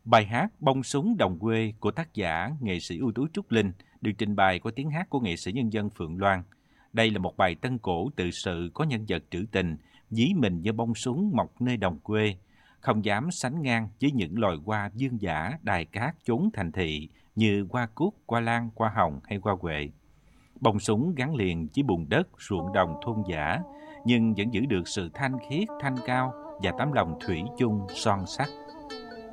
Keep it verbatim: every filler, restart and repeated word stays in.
Bài hát Bông súng đồng quê của tác giả nghệ sĩ ưu tú Trúc Linh được trình bày qua tiếng hát của nghệ sĩ nhân dân Phượng Loan. Đây là một bài tân cổ tự sự có nhân vật trữ tình, dí mình như bông súng mọc nơi đồng quê, không dám sánh ngang với những loài hoa dương dã đài cát chốn thành thị như hoa cúc, hoa lan, hoa hồng hay hoa huệ. Bông súng gắn liền với bùn đất, ruộng đồng thôn dã, nhưng vẫn giữ được sự thanh khiết, thanh cao và tấm lòng thủy chung son sắt.